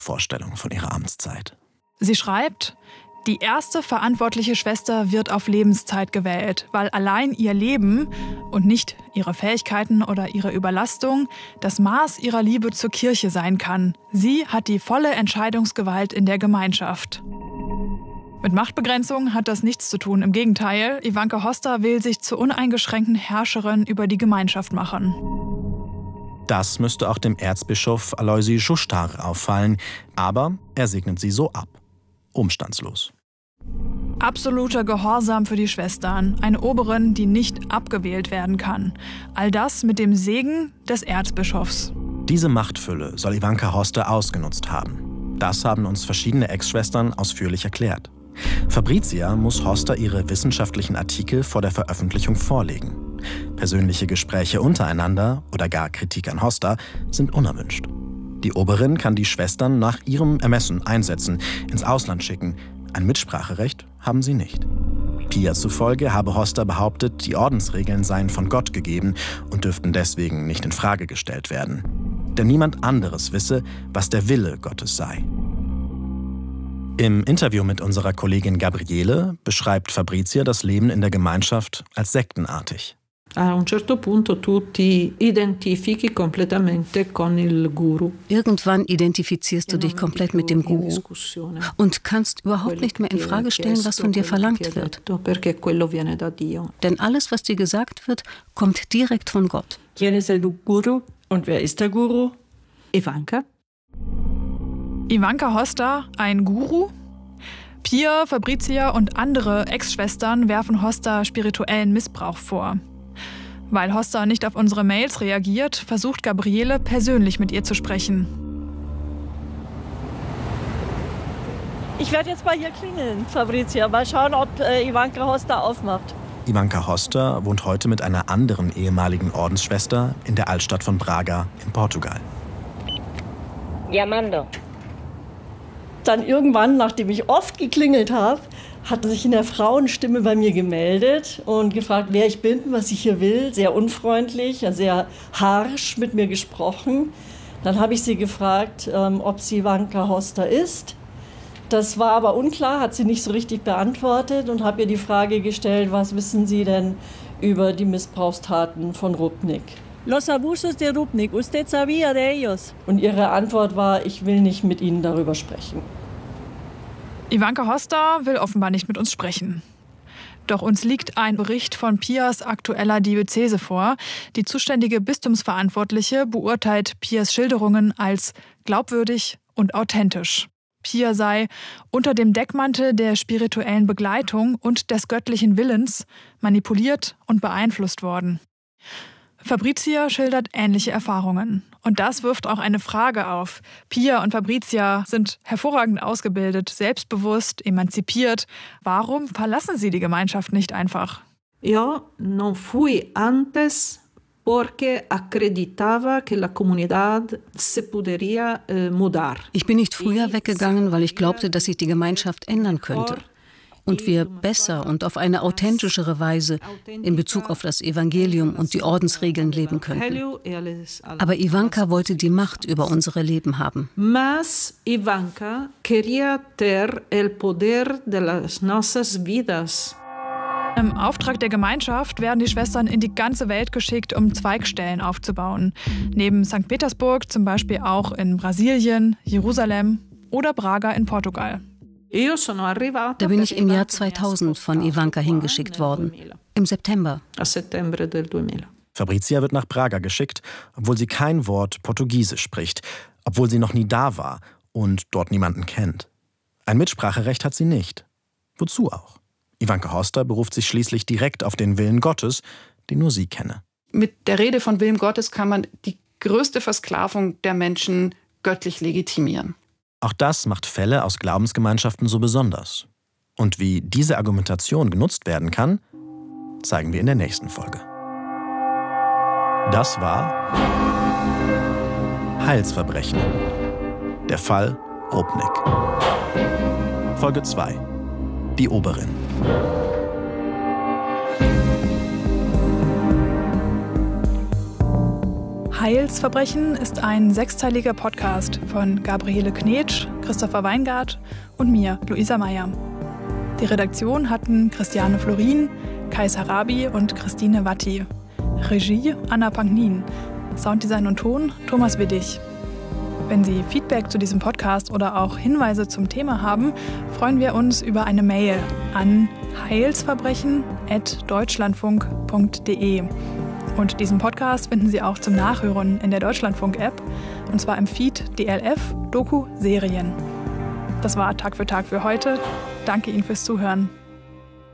Vorstellung von ihrer Amtszeit. Sie schreibt: Die erste verantwortliche Schwester wird auf Lebenszeit gewählt, weil allein ihr Leben und nicht ihre Fähigkeiten oder ihre Überlastung das Maß ihrer Liebe zur Kirche sein kann. Sie hat die volle Entscheidungsgewalt in der Gemeinschaft. Mit Machtbegrenzung hat das nichts zu tun. Im Gegenteil, Ivanka Hoster will sich zur uneingeschränkten Herrscherin über die Gemeinschaft machen. Das müsste auch dem Erzbischof Aloisi Šuštar auffallen, aber er segnet sie so ab. Umstandslos. Absoluter Gehorsam für die Schwestern, eine Oberin, die nicht abgewählt werden kann. All das mit dem Segen des Erzbischofs. Diese Machtfülle soll Ivanka Hoster ausgenutzt haben. Das haben uns verschiedene Ex-Schwestern ausführlich erklärt. Fabrizia muss Hoster ihre wissenschaftlichen Artikel vor der Veröffentlichung vorlegen. Persönliche Gespräche untereinander oder gar Kritik an Hoster sind unerwünscht. Die Oberin kann die Schwestern nach ihrem Ermessen einsetzen, ins Ausland schicken. Ein Mitspracherecht haben sie nicht. Pia zufolge habe Hoster behauptet, die Ordensregeln seien von Gott gegeben und dürften deswegen nicht in Frage gestellt werden. Denn niemand anderes wisse, was der Wille Gottes sei. Im Interview mit unserer Kollegin Gabriele beschreibt Fabrizia das Leben in der Gemeinschaft als sektenartig. Irgendwann identifizierst du dich komplett mit dem Guru und kannst überhaupt nicht mehr in Frage stellen, was von dir verlangt wird. Denn alles, was dir gesagt wird, kommt direkt von Gott. ¿Quién es el Guru? Und wer ist der Guru? Ivanka. Ivanka Hoster, ein Guru? Pia, Fabrizia und andere Ex-Schwestern werfen Hoster spirituellen Missbrauch vor. Weil Hoster nicht auf unsere Mails reagiert, versucht Gabriele persönlich mit ihr zu sprechen. Ich werde jetzt mal hier klingeln, Fabrizia. Mal schauen, ob Ivanka Hoster aufmacht. Ivanka Hoster wohnt heute mit einer anderen ehemaligen Ordensschwester in der Altstadt von Braga in Portugal. Llamando. Dann irgendwann, nachdem ich oft geklingelt habe, hat sich eine Frauenstimme bei mir gemeldet und gefragt, wer ich bin, was ich hier will. Sehr unfreundlich, sehr harsch mit mir gesprochen. Dann habe ich sie gefragt, ob sie Ivanka Hoster ist. Das war aber unklar, hat sie nicht so richtig beantwortet und habe ihr die Frage gestellt, was wissen Sie denn über die Missbrauchstaten von Rupnik? Los abusos de Rupnik, usted sabía de ellos. Und ihre Antwort war, ich will nicht mit Ihnen darüber sprechen. Ivanka Hoster will offenbar nicht mit uns sprechen. Doch uns liegt ein Bericht von Pias aktueller Diözese vor. Die zuständige Bistumsverantwortliche beurteilt Pias Schilderungen als glaubwürdig und authentisch. Pia sei unter dem Deckmantel der spirituellen Begleitung und des göttlichen Willens manipuliert und beeinflusst worden. Fabrizia schildert ähnliche Erfahrungen. Und das wirft auch eine Frage auf. Pia und Fabrizia sind hervorragend ausgebildet, selbstbewusst, emanzipiert. Warum verlassen sie die Gemeinschaft nicht einfach? Yo non fui antes porque acreditaba que la comunidad se podría mudar. Ich bin nicht früher weggegangen, weil ich glaubte, dass sich die Gemeinschaft ändern könnte. Und wir besser und auf eine authentischere Weise in Bezug auf das Evangelium und die Ordensregeln leben könnten. Aber Ivanka wollte die Macht über unsere Leben haben. Mas Ivanka quería ter el poder de las nuestras vidas. Im Auftrag der Gemeinschaft werden die Schwestern in die ganze Welt geschickt, um Zweigstellen aufzubauen. Neben St. Petersburg zum Beispiel auch in Brasilien, Jerusalem oder Braga in Portugal. Da bin ich im Jahr 2000 von Ivanka hingeschickt worden, im September. Fabrizia wird nach Braga geschickt, obwohl sie kein Wort Portugiesisch spricht, obwohl sie noch nie da war und dort niemanden kennt. Ein Mitspracherecht hat sie nicht. Wozu auch? Ivanka Hoster beruft sich schließlich direkt auf den Willen Gottes, den nur sie kenne. Mit der Rede von Willen Gottes kann man die größte Versklavung der Menschen göttlich legitimieren. Auch das macht Fälle aus Glaubensgemeinschaften so besonders. Und wie diese Argumentation genutzt werden kann, zeigen wir in der nächsten Folge. Das war Heilsverbrechen. Der Fall Rupnik. Folge 2. Die Oberin. Heilsverbrechen ist ein 6-teiliger Podcast von Gabriele Knetsch, Christopher Weingart und mir, Luisa Meyer. Die Redaktion hatten Christiane Florin, Kais Harabi und Christine Watti. Regie Anna Pagnin. Sounddesign und Ton Thomas Widdig. Wenn Sie Feedback zu diesem Podcast oder auch Hinweise zum Thema haben, freuen wir uns über eine Mail an heilsverbrechen@deutschlandfunk.de. Und diesen Podcast finden Sie auch zum Nachhören in der Deutschlandfunk-App, und zwar im Feed DLF Doku Serien. Das war Tag für heute. Danke Ihnen fürs Zuhören.